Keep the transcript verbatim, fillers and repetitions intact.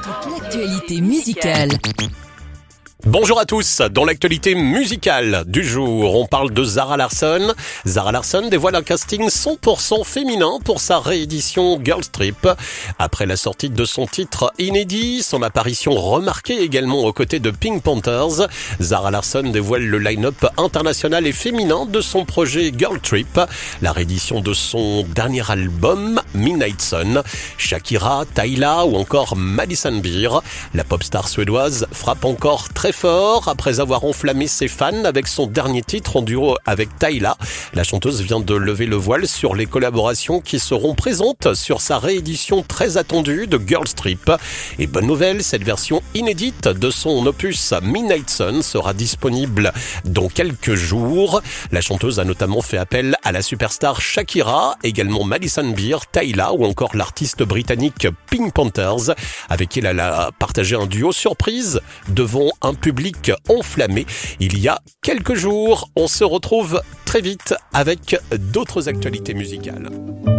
Toute l'actualité musicale. Bonjour à tous, dans l'actualité musicale du jour, on parle de Zara Larsson. Zara Larsson dévoile un casting cent pour cent féminin pour sa réédition Girls Trip. Après la sortie de son titre inédit, son apparition remarquée également aux côtés de Pink Panthers, Zara Larsson dévoile le line-up international et féminin de son projet Girl Trip, la réédition de son dernier album Midnight Sun. Shakira, Tyla ou encore Madison Beer. La pop star suédoise frappe encore très fort après avoir enflammé ses fans avec son dernier titre en duo avec Tyla. La chanteuse vient de lever le voile sur les collaborations qui seront présentes sur sa réédition très attendue de Girls Trip. Et bonne nouvelle, cette version inédite de son opus Midnight Sun sera disponible dans quelques jours. La chanteuse a notamment fait appel à la superstar Shakira, également Madison Beer, Tyla ou encore l'artiste britannique Pink Panthers, avec qui elle a partagé un duo surprise devant un public enflammé il y a quelques jours. On se retrouve très vite avec d'autres actualités musicales.